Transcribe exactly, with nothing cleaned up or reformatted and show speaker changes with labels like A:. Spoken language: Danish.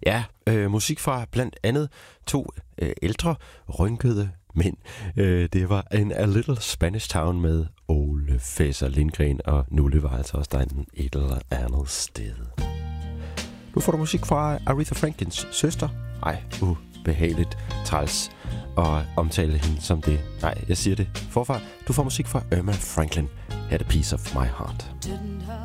A: Ja, øh, musik fra blandt andet to øh, ældre, rynkede mænd. Øh, det var en A Little Spanish Town med Ole Fesser Lindgren, og Nulle var altså også derinde et eller andet sted. Nu får du musik fra Aretha Franklins søster. Ej, ubehageligt træls og omtale hende som det. Nej, jeg siger det forfra. Du får musik fra Irma Franklin. Had a Piece of My Heart.